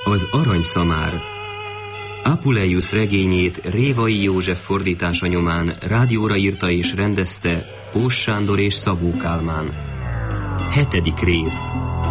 Az aranyszamár. Apuleius regényét Révai József fordítása nyomán rádióra írta és rendezte Pós Sándor és Szabó Kálmán. 7. rész.